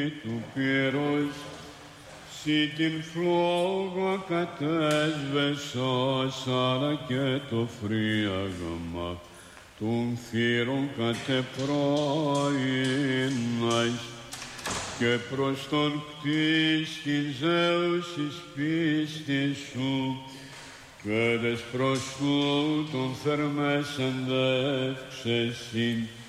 του πύρος, σύ την φλόγα κατέσβεσας, αλλά και το φρίαγμα των θύρων κατεπρώινας, και προς τον κτίσχυν ζέουσης πίστης σου, και δες προς τούτον θερμές ενδεύξεσιν,